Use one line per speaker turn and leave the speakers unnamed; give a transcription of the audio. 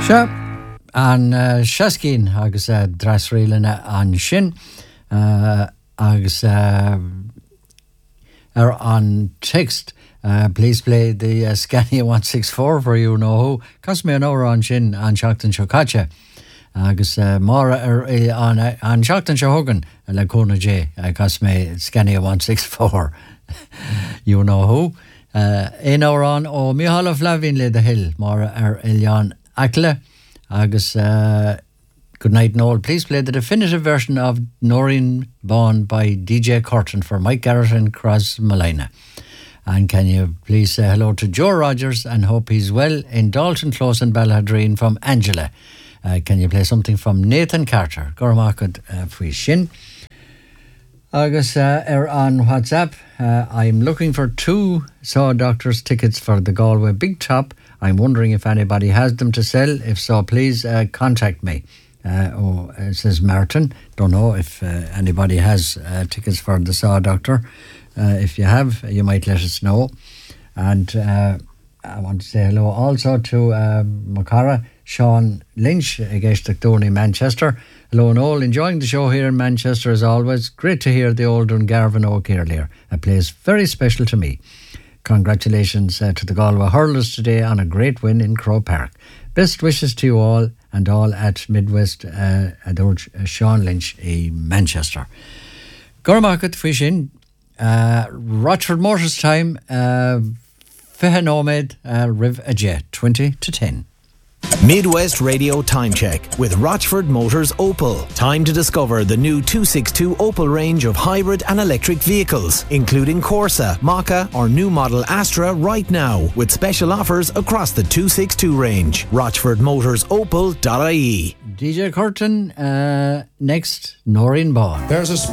Se an seacín agus drasríilena an sin agus on text. Please play the Scania 164 for you know. Cos me an hour on sin an seachtain seo caite. Agus mara an seachtain seo hogan le Cona J. Cos me Scania 164. You know who. Ein hour on o Mihala Flavin le the hill. Mara Elian Akle. Agus good night Noel. Please play the definitive version of Noreen Bond by DJ Curtin for Mike Garrett and Cross Malina. And can you please say hello to Joe Rogers and hope he's well in Dalton Close and Ballhadreen from Angela. Can you play something from Nathan Carter? Gormakad fwy shin. Agus on WhatsApp, I'm looking for 2 Saw Doctors tickets for the Galway Big Top. I'm wondering if anybody has them to sell. If so, please contact me. It says Martin. Don't know if anybody has tickets for the Saw Doctor. If you have, you might let us know. And I want to say hello also to Macara, Sean Lynch, against Downey, Manchester. Hello and all, enjoying the show here in Manchester as always. Great to hear the old Garvan Oak earlier. A place very special to me. Congratulations to the Galway hurlers today on a great win in Crow Park. Best wishes to you all and all at Midwest Adorj Sean Lynch in Manchester. Gormarket Fishin, Rochford Motors time, Fehan Omed, Riv Ajay, 20 to 10.
Midwest Radio Time Check with Rochford Motors Opel. Time to discover the new 262 Opel range of hybrid and electric vehicles, including Corsa, Maka or new model Astra right now, with special offers across the 262 range. RochfordMotorsOpel.ie.
DJ Curtin, next, Noreen Bond.
There's a